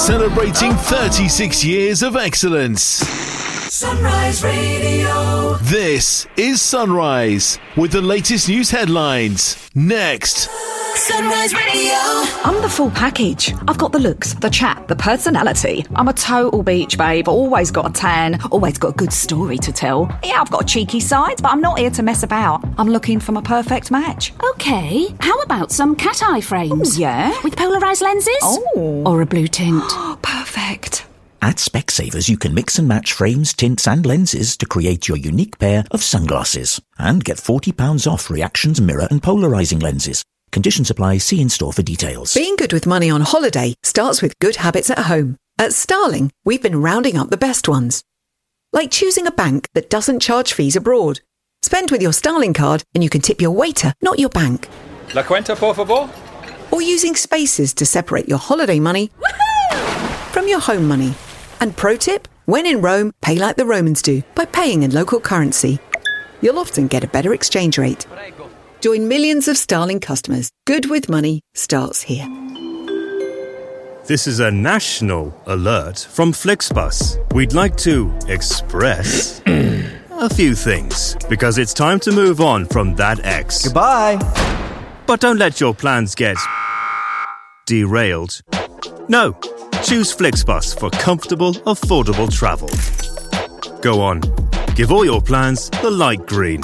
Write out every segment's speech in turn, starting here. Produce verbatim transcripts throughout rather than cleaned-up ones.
Celebrating thirty-six years of excellence. Sunrise Radio. This is Sunrise with the latest news headlines. Next. Sunrise Radio. I'm the full package. I've got the looks, the chat, the personality. I'm a total beach babe, always got a tan, always got a good story to tell. Yeah, I've got a cheeky side, but I'm not here to mess about. I'm looking for my perfect match. Okay, how about some cat eye frames? Ooh, yeah? With polarised lenses? Oh. Or a blue tint? Perfect. At Specsavers, you can mix and match frames, tints and lenses to create your unique pair of sunglasses. And get forty pounds off Reactions mirror and polarising lenses. Conditions apply. See in-store for details. Being good with money on holiday starts with good habits at home. At Starling, we've been rounding up the best ones. Like choosing a bank that doesn't charge fees abroad. Spend with your Starling card and you can tip your waiter, not your bank. La cuenta, por favor. Or using spaces to separate your holiday money from your home money. And pro tip, when in Rome, pay like the Romans do by paying in local currency. You'll often get a better exchange rate. Join millions of Starling customers. Good with money starts here. This is a national alert from Flixbus. We'd like to express a few things because it's time to move on from that ex. Goodbye. But don't let your plans get derailed. No, choose Flixbus for comfortable, affordable travel. Go on, give all your plans the light green.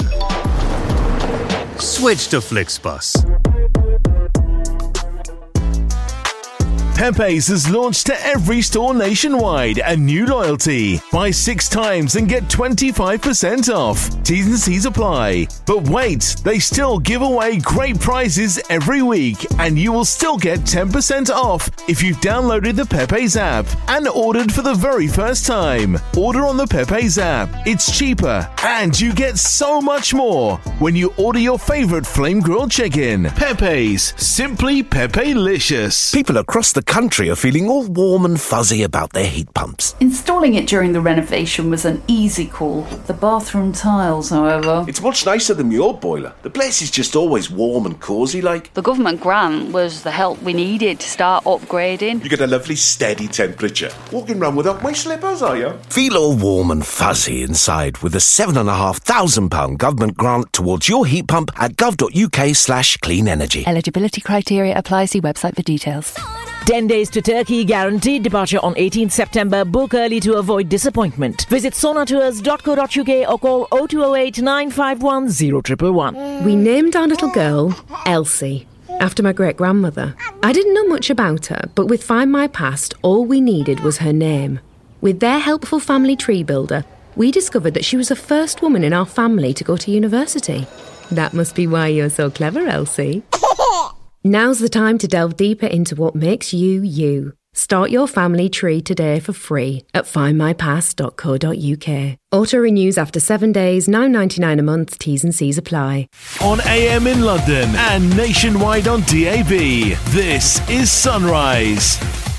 Switch to Flixbus. Pepe's has launched to every store nationwide a new loyalty. Buy six times and get twenty-five percent off. T's and C's apply. But wait, they still give away great prizes every week and you will still get ten percent off if you've downloaded the Pepe's app and ordered for the very first time. Order on the Pepe's app. It's cheaper and you get so much more when you order your favorite flame grilled chicken. Pepe's, simply Pepe-licious. People across the country are feeling all warm and fuzzy about their heat pumps. Installing it during the renovation was an easy call. The bathroom tiles, however... It's much nicer than your boiler. The place is just always warm and cosy like. The government grant was the help we needed to start upgrading. You get a lovely steady temperature. Walking around without my slippers, are you? Feel all warm and fuzzy inside with a seven and a half thousand pound government grant towards your heat pump at gov.uk slash clean energy. Eligibility criteria apply. See website for details. ten days to Turkey, guaranteed departure on eighteenth September. Book early to avoid disappointment. Visit sonatours dot co dot uk or call oh two oh eight, nine five one, oh one one one. We named our little girl Elsie, after my great-grandmother. I didn't know much about her, but with Find My Past, all we needed was her name. With their helpful family tree builder, we discovered that she was the first woman in our family to go to university. That must be why you're so clever, Elsie. Now's the time to delve deeper into what makes you, you. Start your family tree today for free at find my past dot co dot uk. Auto renews after seven days, nine ninety-nine a month, T's and C's apply. On A M in London and nationwide on D A B, this is Sunrise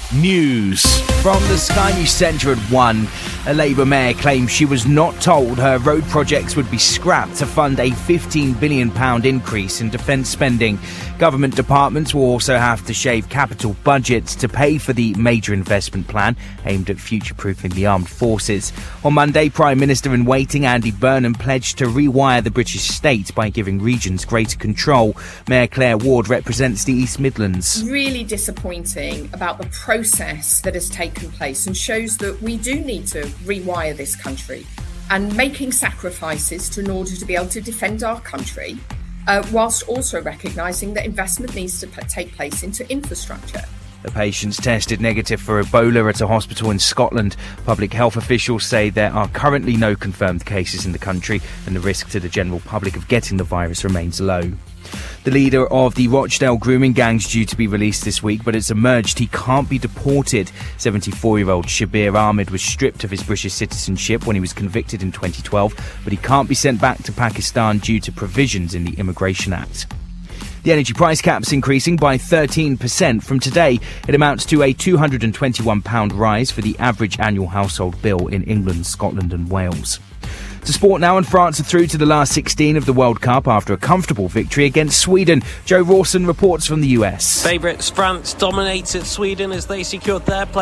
News. From the Sky News Centre at one, a Labour mayor claims she was not told her road projects would be scrapped to fund a fifteen billion pounds increase in defence spending. Government departments will also have to shave capital budgets to pay for the major investment plan aimed at future-proofing the armed forces. On Monday, Prime Minister-in-waiting Andy Burnham pledged to rewire the British state by giving regions greater control. Mayor Claire Ward represents the East Midlands. Really disappointing about the process that has taken place and shows that we do need to rewire this country and making sacrifices to, in order to be able to defend our country, uh, whilst also recognising that investment needs to p- take place into infrastructure. The patients tested negative for Ebola at a hospital in Scotland. Public health officials say there are currently no confirmed cases in the country and the risk to the general public of getting the virus remains low. The leader of the Rochdale grooming gang is due to be released this week, but it's emerged he can't be deported. seventy-four-year-old Shabir Ahmed was stripped of his British citizenship when he was convicted in twenty twelve, but he can't be sent back to Pakistan due to provisions in the Immigration Act. The energy price cap's increasing by thirteen percent from today. It amounts to a two hundred twenty-one pounds rise for the average annual household bill in England, Scotland and Wales. To sport now, and France are through to the last sixteen of the World Cup after a comfortable victory against Sweden. Joe Rawson reports from the U S. Favourites France dominated Sweden as they secured their place